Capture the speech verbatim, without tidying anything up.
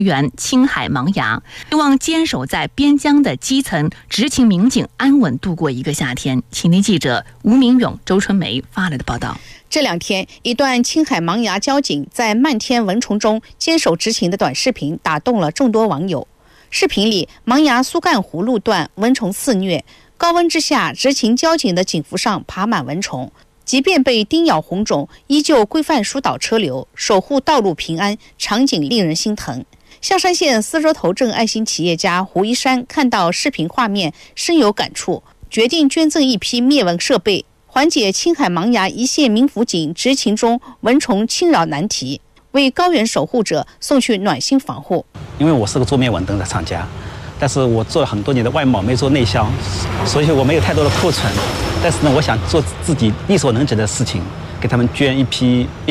援青海茫芽，希望坚守在边疆的基层执勤民警安稳度过一个夏天。请听记者吴明勇、周春梅发来的报道。 这两天，一段青海茫芽交警在漫天蚊虫中坚守执勤的短视频打动了众多网友。视频里，茫芽苏干湖路段蚊虫肆虐，高温之下，执勤交警的警服上爬满蚊虫，即便被叮咬红肿，依旧规范疏导车流，守护道路平安，场景令人心疼。象山县丝绸头镇爱心企业家胡一山看到视频画面，深有感触，决定捐赠一批灭蚊设备，缓解青海茫芽一线民辅警执勤中蚊虫侵扰难题，为高原守护者送去暖心防护。 因为我是个做灭蚊灯的厂家，但是我做了很多年的外贸，没做内销，所以我没有太多的库存。但是呢，我想做自己力所能及的事情，给他们捐一批